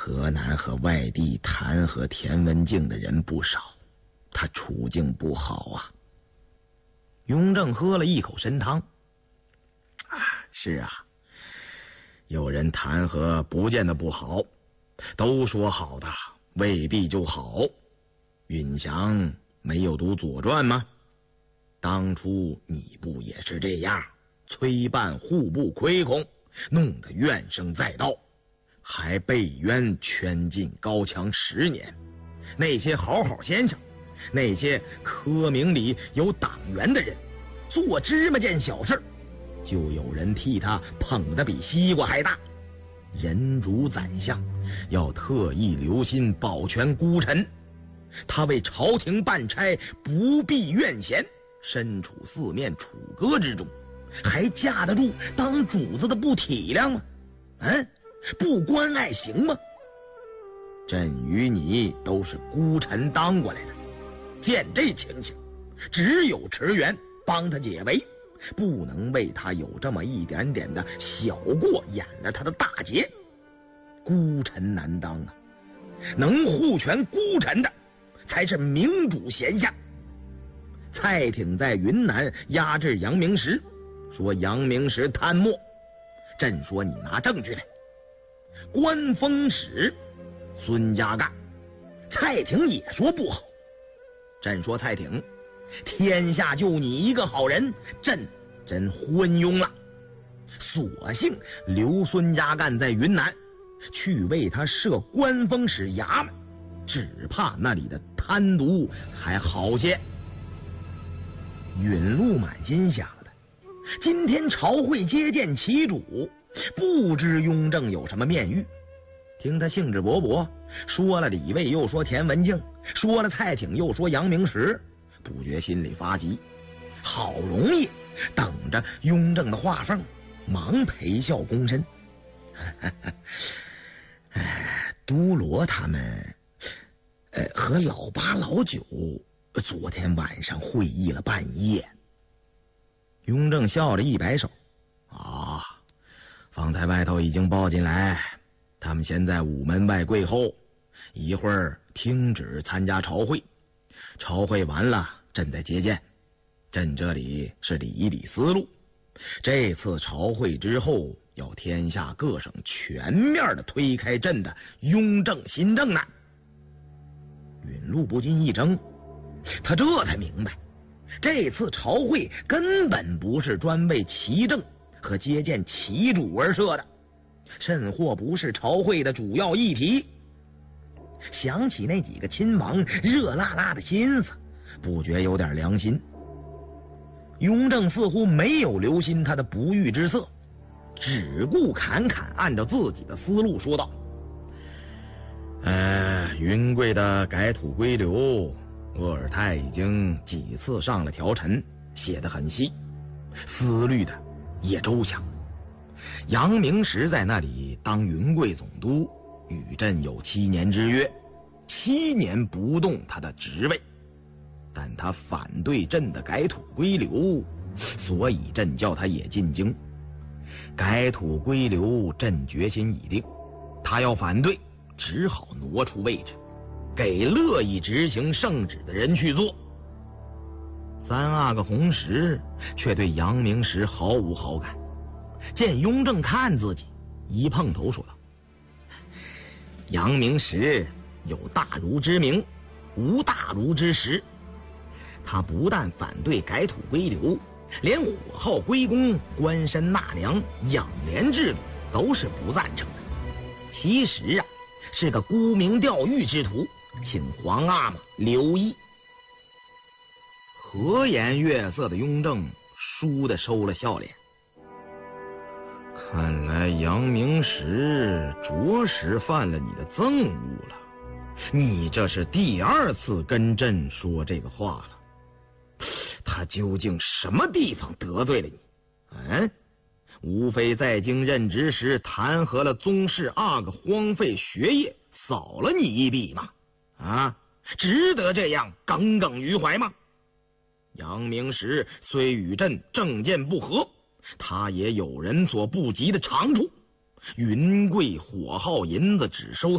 河南和外地弹劾田文镜的人不少，他处境不好啊。雍正喝了一口参汤。是啊，有人弹劾不见得不好，都说好的未必就好。允祥没有读《左传》吗？当初你不也是这样，催办户部亏空，弄得怨声载道，还被冤圈禁高墙10年。那些好先生，那些科名里有党员的人，做芝麻件小事就有人替他捧得比西瓜还大。人主宰相要特意留心保全孤臣，他为朝廷办差不避怨嫌，身处四面楚歌之中，还架得住当主子的不体谅吗？不关爱行吗？朕与你都是孤臣当过来的，见这情形，只有驰援帮他解围，不能为他有这么一点点的小过演了他的大劫。孤臣难当啊，能护全孤臣的才是明主贤相。蔡挺在云南压制杨明时，说杨明时贪墨，朕说你拿证据来。官封使孙家干，蔡挺也说不好。朕说蔡挺，天下就你一个好人，朕真昏庸了。索性留孙家干在云南，去为他设官封使衙门，只怕那里的贪渎还好些。允禄满心想的，今天朝会接见其主，不知雍正有什么面谕。听他兴致勃勃，说了李卫，又说田文镜，说了蔡挺，又说杨明时，不觉心里发急。好容易等着雍正的话缝，忙陪笑躬身。都罗他们和老八老九昨天晚上会议了半夜。雍正笑着一摆手，方才外头已经报进来，他们先在午门外跪候，一会儿听旨参加朝会，朝会完了朕再接见。朕这里是理一理思路，这次朝会之后，要天下各省全面的推开朕的雍正新政呢。允禄不禁一怔，他这才明白，这次朝会根本不是专为齐政和接见齐主而设的，甚或不是朝会的主要议题。想起那几个亲王热辣辣的心思，不觉有点良心。雍正似乎没有留心他的不育之色，只顾侃侃按照自己的思路说道：云贵的改土归流，鄂尔泰已经几次上了条陈，写得很细，思虑的也周详。杨明时在那里当云贵总督，与朕有7年之约，7年不动他的职位，但他反对朕的改土归流，所以朕叫他也进京。改土归流，朕决心已定，他要反对，只好挪出位置，给乐意执行圣旨的人去做。三阿哥弘时却对杨明时毫无好感，见雍正看自己，一碰头说道：杨明时有大儒之名，无大儒之实，他不但反对改土归流，连火耗归公、官绅纳粮、养廉制度都是不赞成的。其实是个沽名钓誉之徒，请皇阿玛留意。和颜悦色的雍正倏地收了笑脸，看来杨明时着实犯了你的憎恶了，你这是第2次跟朕说这个话了。他究竟什么地方得罪了你？无非在京任职时弹劾了宗室阿哥荒废学业，扫了你一笔嘛？值得这样耿耿于怀吗？杨明时虽与朕政见不合，他也有人所不及的长处。云贵火耗银子只收